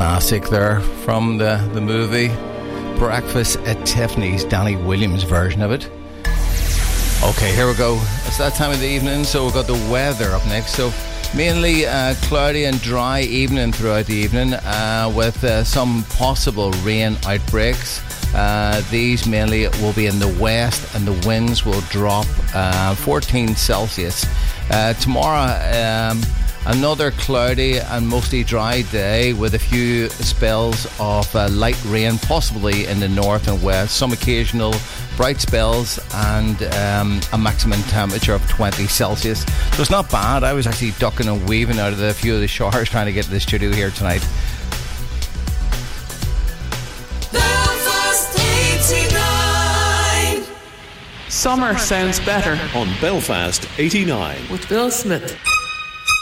classic there from the movie Breakfast at Tiffany's, Danny Williams' version of it. Okay, here we go. It's that time of the evening, so we've got the weather up next. So mainly cloudy and dry evening throughout the evening with some possible rain outbreaks. These mainly will be in the west and the winds will drop 14 Celsius. Tomorrow, another cloudy and mostly dry day with a few spells of light rain, possibly in the north and west. Some occasional bright spells and a maximum temperature of 20 Celsius. So it's not bad. I was actually ducking and weaving out of a few of the showers trying to get to the studio here tonight. Belfast 89. Summer sounds better on Belfast 89 with Bill Smith.